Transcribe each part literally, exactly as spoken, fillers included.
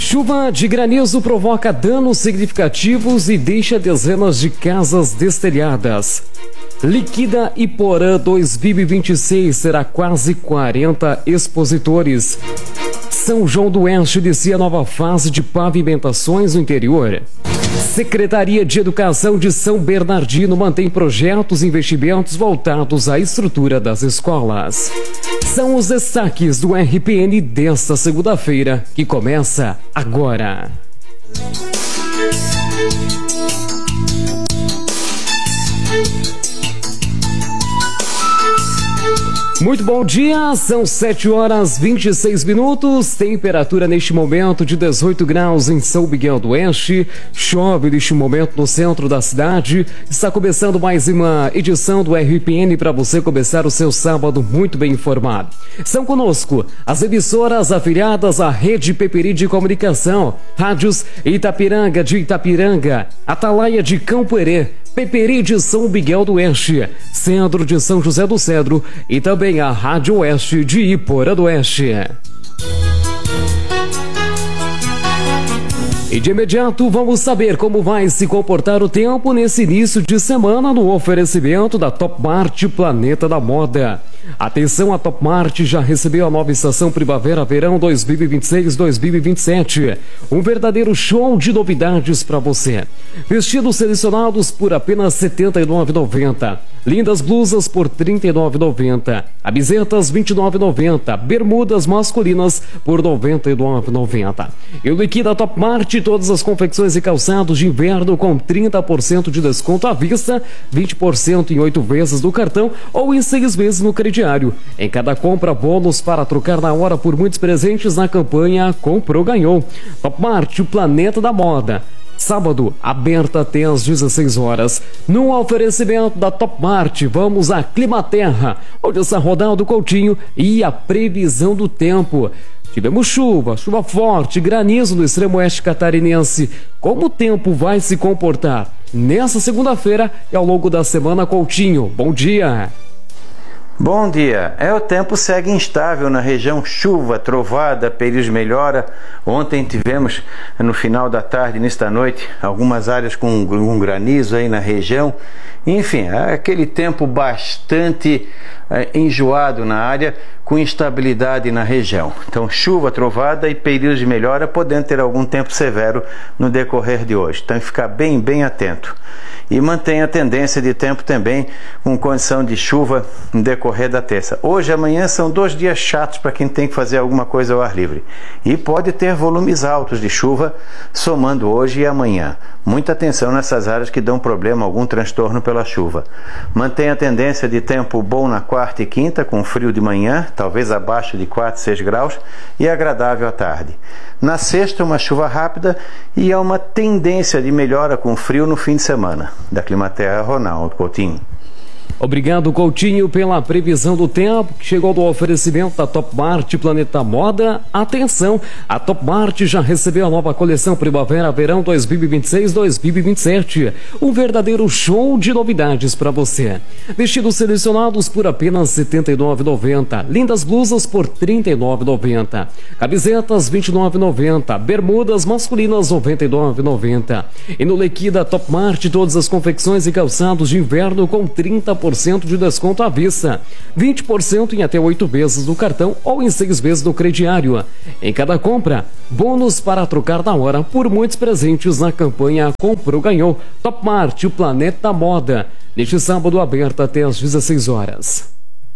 Chuva de granizo provoca danos significativos e deixa dezenas de casas destelhadas. Liquida Iporã dois mil e vinte e seis será quase quarenta expositores. São João do Oeste inicia nova fase de pavimentações no interior. Secretaria de Educação de São Bernardino mantém projetos e investimentos voltados à estrutura das escolas. São os destaques do R P N desta segunda-feira, que começa agora. Muito bom dia, são sete horas e vinte e seis minutos, temperatura neste momento de dezoito graus em São Miguel do Oeste, chove neste momento no centro da cidade. Está começando mais uma edição do R P N para você começar o seu sábado muito bem informado. São conosco as emissoras afiliadas à Rede Peperi de Comunicação, rádios Itapiranga de Itapiranga, Atalaia de Campo Herê, Peperi de São Miguel do Oeste, Centro de São José do Cedro e também a Rádio Oeste de Iporã do Oeste. E de imediato vamos saber como vai se comportar o tempo nesse início de semana no oferecimento da Top Mart Planeta da Moda. Atenção, a Top Mart já recebeu a nova estação Primavera-Verão dois mil e vinte e seis dois mil e vinte e sete. Um verdadeiro show de novidades para você. Vestidos selecionados por apenas setenta e nove reais e noventa centavos. Lindas blusas por trinta e nove reais e noventa centavos. Camisetas vinte e nove reais e noventa centavos. Bermudas masculinas por noventa e nove reais e noventa centavos. E o liquida Top Mart todas as confecções e calçados de inverno com trinta por cento de desconto à vista, vinte por cento em oito vezes no cartão ou em seis vezes no crediário. Em cada compra, bônus para trocar na hora por muitos presentes na campanha Comprou Ganhou. Top Mart, o planeta da moda. Sábado, aberta até às dezesseis horas. No oferecimento da Top Mart, vamos a Climaterra, onde está Ronaldo Coutinho e a previsão do tempo. Tivemos chuva, chuva forte, granizo no extremo oeste catarinense. Como o tempo vai se comportar nessa segunda-feira e ao longo da semana, Coutinho? Bom dia! Bom dia. É, o tempo segue instável na região, chuva, trovada, períodos de melhora. Ontem tivemos, no final da tarde, início da noite, algumas áreas com um granizo aí na região. Enfim, é aquele tempo bastante é, enjoado na área, com instabilidade na região. Então, chuva, trovada e períodos de melhora, podendo ter algum tempo severo no decorrer de hoje. Então, ficar bem, bem atento. E mantenha a tendência de tempo também com condição de chuva no decorrer da terça. Hoje e amanhã são dois dias chatos para quem tem que fazer alguma coisa ao ar livre. E pode ter volumes altos de chuva somando hoje e amanhã. Muita atenção nessas áreas que dão problema, algum transtorno pela chuva. Mantenha a tendência de tempo bom na quarta e quinta, com frio de manhã, talvez abaixo de quatro, seis graus, e agradável à tarde. Na sexta, uma chuva rápida e há uma tendência de melhora com frio no fim de semana. Da Climaterra, Ronaldo Coutinho. Obrigado, Coutinho, pela previsão do tempo que chegou do oferecimento da Top Mart Planeta Moda. Atenção, a Top Mart já recebeu a nova coleção Primavera-Verão dois mil e vinte e seis dois mil e vinte e sete. Um verdadeiro show de novidades para você. Vestidos selecionados por apenas setenta e nove reais e noventa centavos. Lindas blusas por trinta e nove reais e noventa centavos. Camisetas vinte e nove reais e noventa centavos. Bermudas masculinas noventa e nove reais e noventa centavos. E no liquida Top Mart todas as confecções e calçados de inverno com trinta por cento de desconto à vista, vinte por cento em até oito vezes no cartão ou em seis vezes no crediário. Em cada compra, bônus para trocar na hora por muitos presentes na campanha Comprou Ganhou. Top Mart, o planeta da moda. Neste sábado aberto até às dezesseis horas.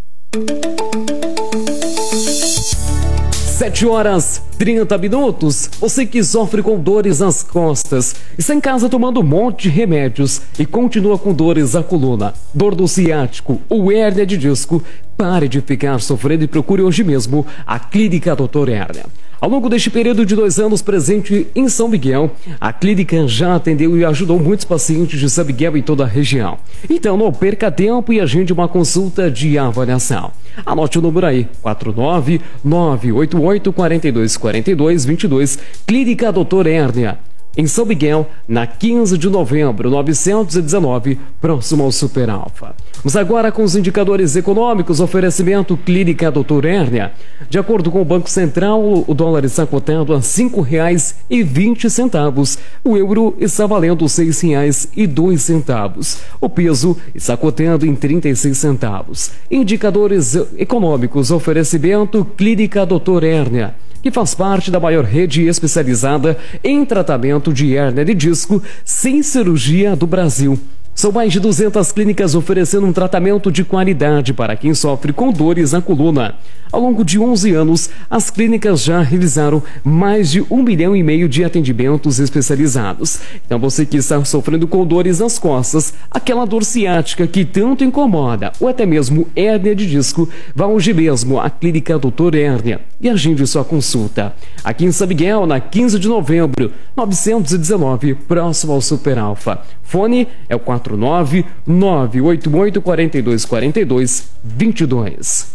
sete horas e trinta minutos. Você que sofre com dores nas costas, está em casa tomando um monte de remédios e continua com dores na coluna, dor do ciático ou hérnia de disco, pare de ficar sofrendo e procure hoje mesmo a Clínica doutor Hérnia. Ao longo deste período de dois anos presente em São Miguel, a clínica já atendeu e ajudou muitos pacientes de São Miguel e toda a região. Então não perca tempo e agende uma consulta de avaliação. Anote o número aí, quatro nove nove oito oito, quatro dois quatro dois, dois dois, Clínica doutor Hérnia. em São Miguel, na quinze de novembro, novecentos e dezenove, próximo ao Super Alfa. Vamos agora com os indicadores econômicos. Oferecimento Clínica doutor Hérnia. De acordo com o Banco Central, o dólar está cotado a cinco reais e vinte centavos. O euro está valendo seis reais e dois centavos. O peso está cotando em trinta e seis centavos. Indicadores econômicos. Oferecimento Clínica doutor Hérnia, que faz parte da maior rede especializada em tratamento de hérnia de disco sem cirurgia do Brasil. São mais de duzentas clínicas oferecendo um tratamento de qualidade para quem sofre com dores na coluna. Ao longo de onze anos, as clínicas já realizaram mais de um milhão e meio de atendimentos especializados. Então você que está sofrendo com dores nas costas, aquela dor ciática que tanto incomoda, ou até mesmo hérnia de disco, vá hoje mesmo à Clínica doutor Hérnia e agende sua consulta. Aqui em São Miguel, na quinze de novembro, novecentos e dezenove, próximo ao Super Alfa. Fone é o quatro nove nove oito oito quatro dois quatro dois dois dois.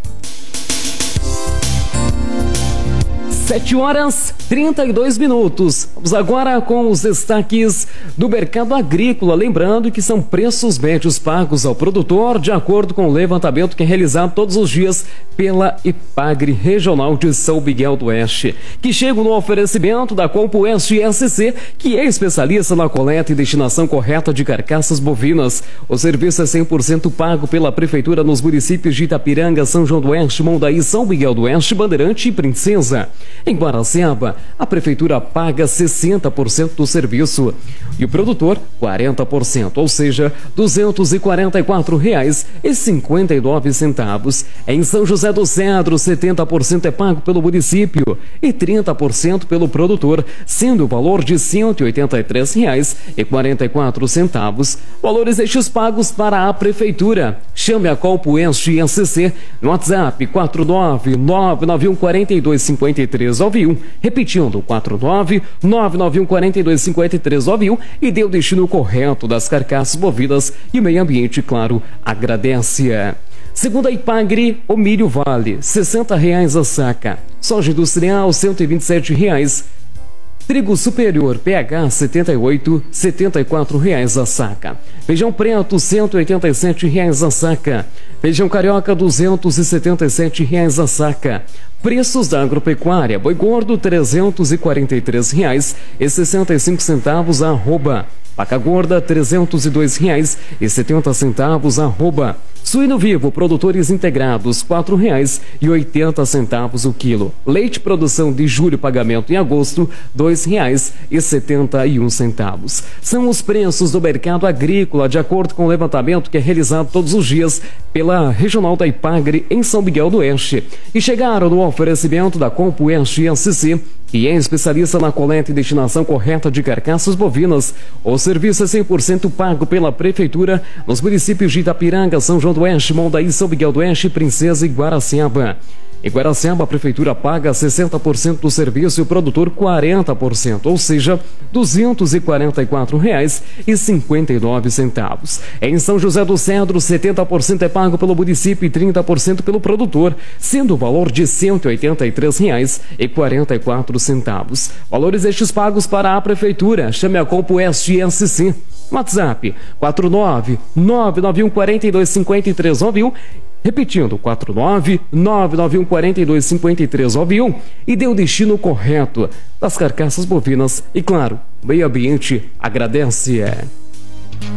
sete horas e trinta e dois minutos. Vamos agora com os destaques do mercado agrícola. Lembrando que são preços médios pagos ao produtor de acordo com o levantamento que é realizado todos os dias pela IPAGRE Regional de São Miguel do Oeste, que chega no oferecimento da Compo Oeste S C, que é especialista na coleta e destinação correta de carcaças bovinas. O serviço é cem por cento pago pela Prefeitura nos municípios de Itapiranga, São João do Oeste, Mondaí, São Miguel do Oeste, Bandeirante e Princesa. Em Guaraciaba, a Prefeitura paga sessenta por cento do serviço e o produtor quarenta por cento, ou seja, duzentos e quarenta e quatro reais e cinquenta e nove centavos. Em São José do Cedro, setenta por cento é pago pelo município e trinta por cento pelo produtor, sendo o valor de cento e oitenta e três reais e quarenta e quatro centavos. Valores estes pagos para a Prefeitura. Chame a Compo Oeste S C no WhatsApp quatro nove nove nove um quatro dois cinco três nove um, repetindo quatro nove nove nove um quatro dois cinco três nove um, e dê o destino correto das carcaças bovinas e o meio ambiente, claro, agradece. Segundo a IPAGRE, o milho vale sessenta reais a saca, soja industrial cento e vinte e sete reais, trigo superior P H setenta e oito, setenta e quatro reais a saca. Feijão preto cento e oitenta e sete reais a saca. Feijão carioca duzentos e setenta e sete reais a saca. Preços da agropecuária: boi gordo trezentos e quarenta e três reais e sessenta e cinco centavos a arroba. Vaca gorda trezentos e dois reais e setenta centavos a arroba. Suíno vivo, produtores integrados, quatro reais e oitenta centavos o quilo. Leite produção de julho, pagamento em agosto, dois reais e setenta e um centavos. São os preços do mercado agrícola, de acordo com o levantamento que é realizado todos os dias pela Regional da IPAGRE em São Miguel do Oeste. E chegaram no oferecimento da Compo Oeste S C, que é especialista na coleta e destinação correta de carcaças bovinas. O serviço é cem por cento pago pela Prefeitura nos municípios de Itapiranga, São João do Oeste, Mondaí, São Miguel do Oeste, Princesa e Guaraciaba. Em Guaraciaba, a Prefeitura paga sessenta por cento do serviço e o produtor quarenta por cento, ou seja, duzentos e quarenta e quatro reais e cinquenta e nove centavos. Em São José do Cedro, setenta por cento é pago pelo município e trinta por cento pelo produtor, sendo o valor de cento e oitenta e três reais e quarenta e quatro centavos. Valores estes pagos para a Prefeitura. Chame a Compo Oeste S C. WhatsApp quatro nove nove nove um quatro dois cinco três nove um, repetindo quatro nove nove nove um quatro dois cinco três nove um, e dê o destino correto das carcaças bovinas e, claro, o meio ambiente agradece.